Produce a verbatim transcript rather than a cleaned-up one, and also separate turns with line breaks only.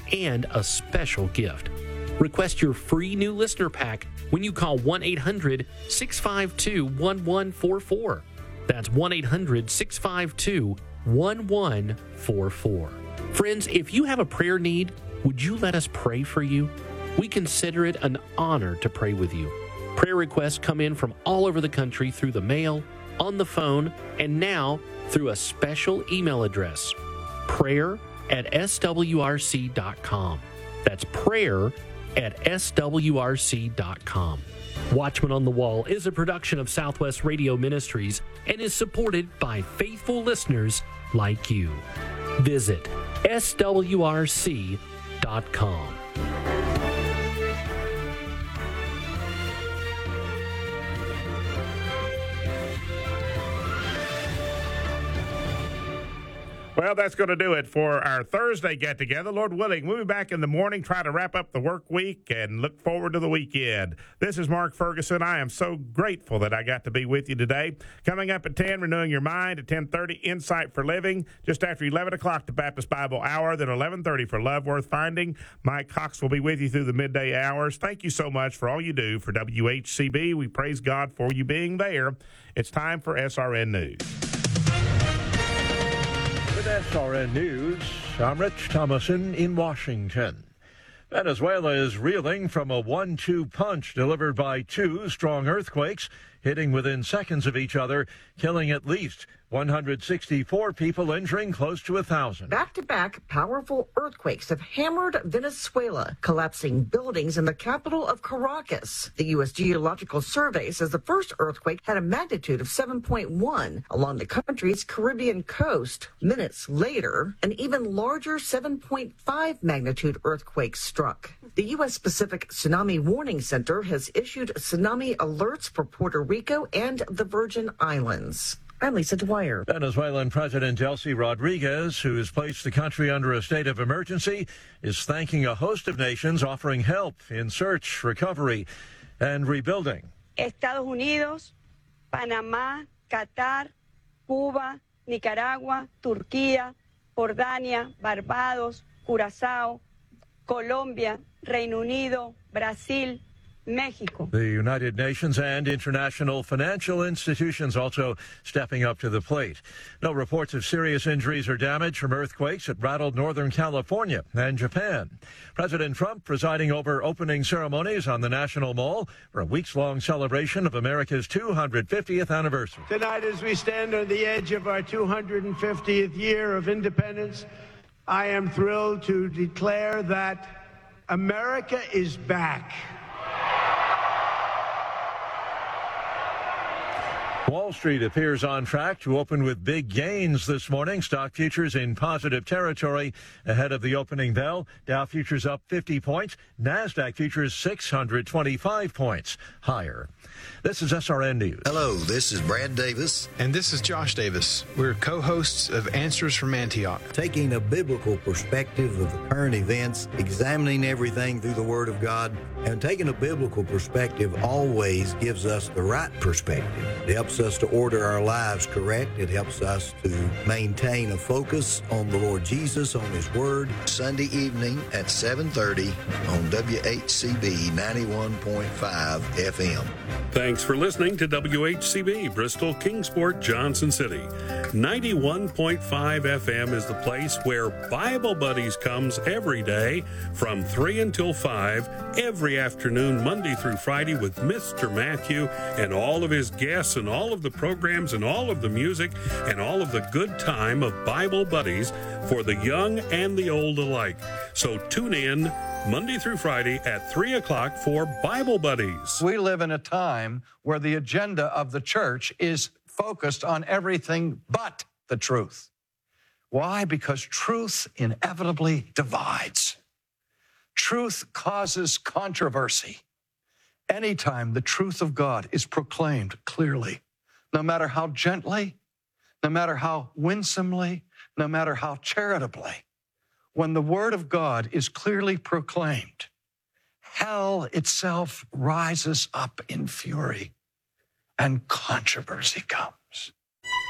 and a special gift. Request your free new listener pack when you call one eight hundred, six five two, one one four four. That's one eight hundred, six five two, one one four four. Friends, if you have a prayer need, would you let us pray for you? We consider it an honor to pray with you. Prayer requests come in from all over the country through the mail, on the phone, and now through a special email address, prayer at s w r c dot com. That's prayer at s w r c dot com. Watchman on the Wall is a production of Southwest Radio Ministries and is supported by faithful listeners like you. Visit s w r c dot com.
Well, that's going to do it for our Thursday get-together. Lord willing, we'll be back in the morning, try to wrap up the work week, and look forward to the weekend. This is Mark Ferguson. I am so grateful that I got to be with you today. Coming up at ten, Renewing Your Mind. At ten thirty, Insight for Living. Just after eleven o'clock, the Baptist Bible Hour. Then eleven thirty for Love Worth Finding. Mike Cox will be with you through the midday hours. Thank you so much for all you do for W H C B. We praise God for you being there. It's time for S R N News.
With S R N News, I'm Rich Thomason in Washington. Venezuela is reeling from a one two punch delivered by two strong earthquakes hitting within seconds of each other, killing at least one hundred sixty-four people, injuring close to one thousand.
Back-to-back powerful earthquakes have hammered Venezuela, collapsing buildings in the capital of Caracas. The U S Geological Survey says the first earthquake had a magnitude of seven point one along the country's Caribbean coast. Minutes later, an even larger seven point five magnitude earthquake struck. The U S Pacific Tsunami Warning Center has issued tsunami alerts for Puerto Rico and the Virgin Islands. I'm Lisa Dwyer.
Venezuelan President Delcy Rodriguez, who has placed the country under a state of emergency, is thanking a host of nations offering help in search, recovery, and rebuilding.
Estados Unidos, Panamá, Qatar, Cuba, Nicaragua, Turquía, Jordania, Barbados, Curazao, Colombia, Reino Unido, Brasil, Mexico.
The United Nations and international financial institutions also stepping up to the plate. No reports of serious injuries or damage from earthquakes that rattled Northern California and Japan. President Trump presiding over opening ceremonies on the National Mall for a weeks-long celebration of America's two hundred fiftieth anniversary.
Tonight, as we stand on the edge of our two hundred fiftieth year of independence, I am thrilled to declare that America is back.
Wall Street appears on track to open with big gains this morning. Stock futures in positive territory ahead of the opening bell. Dow futures up fifty points. NASDAQ futures six hundred twenty-five points higher. This is S R N News.
Hello, this is Brad Davis.
And this is Josh Davis. We're co-hosts of Answers from Antioch.
Taking a biblical perspective of the current events, examining everything through the Word of God, and taking a biblical perspective always gives us the right perspective. It helps us to order our lives correct. It helps us to maintain a focus on the Lord Jesus, on His Word. Sunday evening at seven thirty on W H C B ninety-one point five F M.
Thanks for listening to W H C B, Bristol, Kingsport, Johnson City. ninety-one point five F M is the place where Bible Buddies comes every day from three until five, every afternoon, Monday through Friday, with Mister Matthew and all of his guests and all of the programs and all of the music and all of the good time of Bible Buddies for the young and the old alike. So tune in Monday through Friday at three o'clock for Bible Buddies.
We live in a time where the agenda of the church is focused on everything but the truth. Why? Because truth inevitably divides. Truth causes controversy. Anytime the truth of God is proclaimed clearly, no matter how gently, no matter how winsomely, no matter how charitably, when the word of God is clearly proclaimed, hell itself rises up in fury and controversy comes.